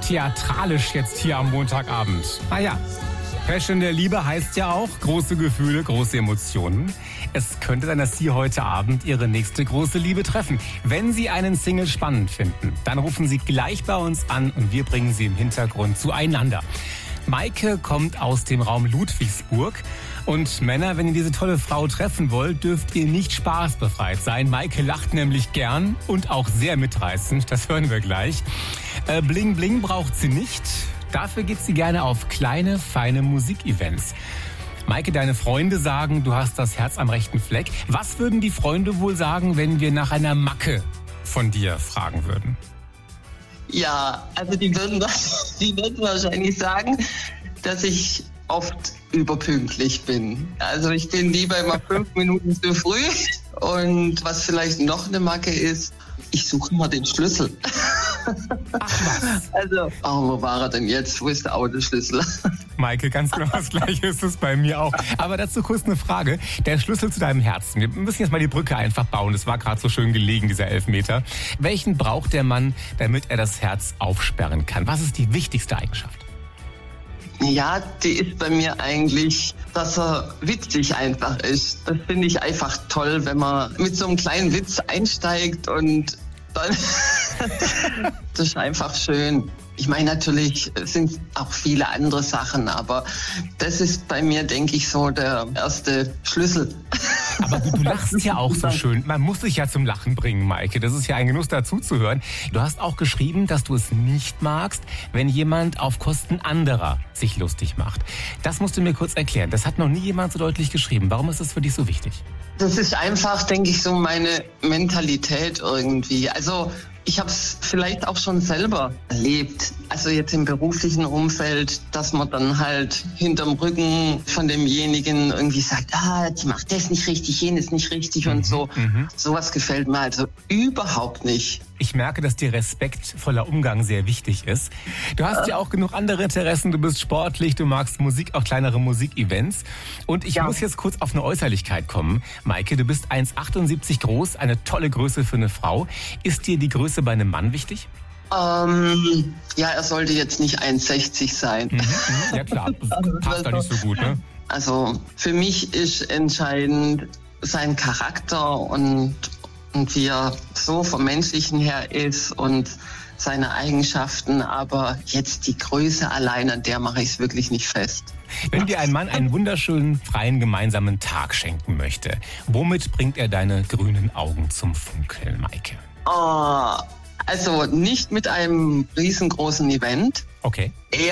theatralisch jetzt hier am Montagabend. Passion der Liebe heißt ja auch große Gefühle, große Emotionen. Es könnte sein, dass Sie heute Abend Ihre nächste große Liebe treffen. Wenn Sie einen Single spannend finden, dann rufen Sie gleich bei uns an und wir bringen Sie im Hintergrund zueinander. Maike kommt aus dem Raum Ludwigsburg. Und Männer, wenn ihr diese tolle Frau treffen wollt, dürft ihr nicht spaßbefreit sein. Maike lacht nämlich gern und auch sehr mitreißend. Das hören wir gleich. Bling Bling braucht sie nicht. Dafür geht sie gerne auf kleine, feine Musikevents. Maike, deine Freunde sagen, du hast das Herz am rechten Fleck. Was würden die Freunde wohl sagen, wenn wir nach einer Macke von dir fragen würden? Ja, also die würden wahrscheinlich sagen, dass ich oft überpünktlich bin. Also ich bin lieber immer 5 Minuten zu früh. Und was vielleicht noch eine Macke ist, ich suche immer den Schlüssel. Ach was. Also, wo war er denn jetzt? Wo ist der Autoschlüssel? Maike, ganz genau das Gleiche ist es bei mir auch. Aber dazu kurz eine Frage. Der Schlüssel zu deinem Herzen. Wir müssen jetzt mal die Brücke einfach bauen. Das war gerade so schön gelegen, dieser Elfmeter. Welchen braucht der Mann, damit er das Herz aufsperren kann? Was ist die wichtigste Eigenschaft? Ja, die ist bei mir eigentlich, dass er witzig einfach ist. Das finde ich einfach toll, wenn man mit so einem kleinen Witz einsteigt und dann das ist einfach schön. Ich meine, natürlich sind auch viele andere Sachen, aber das ist bei mir, denke ich, so der erste Schlüssel. Aber du lachst ja auch so schön. Man muss dich ja zum Lachen bringen, Maike. Das ist ja ein Genuss, dazu zu hören. Du hast auch geschrieben, dass du es nicht magst, wenn jemand auf Kosten anderer sich lustig macht. Das musst du mir kurz erklären. Das hat noch nie jemand so deutlich geschrieben. Warum ist das für dich so wichtig? Das ist einfach, denke ich, so meine Mentalität irgendwie. Also ich habe es vielleicht auch schon selber erlebt. Also jetzt im beruflichen Umfeld, dass man dann halt hinterm Rücken von demjenigen irgendwie sagt, die macht das nicht richtig, jenes nicht richtig und so. Sowas gefällt mir also überhaupt nicht. Ich merke, dass dir respektvoller Umgang sehr wichtig ist. Du hast ja auch genug andere Interessen. Du bist sportlich, du magst Musik, auch kleinere Musikevents. Und ich muss jetzt kurz auf eine Äußerlichkeit kommen. Maike, du bist 1,78 groß, eine tolle Größe für eine Frau. Ist dir die Größe bei einem Mann wichtig? Er sollte jetzt nicht 1,60 sein. Ja klar, passt da nicht so gut, ne? Also für mich ist entscheidend sein Charakter und wie er so vom Menschlichen her ist und seine Eigenschaften, aber jetzt die Größe allein, an der mache ich es wirklich nicht fest. Wenn dir ein Mann einen wunderschönen, freien, gemeinsamen Tag schenken möchte, womit bringt er deine grünen Augen zum Funkeln, Maike? Also nicht mit einem riesengroßen Event. Okay.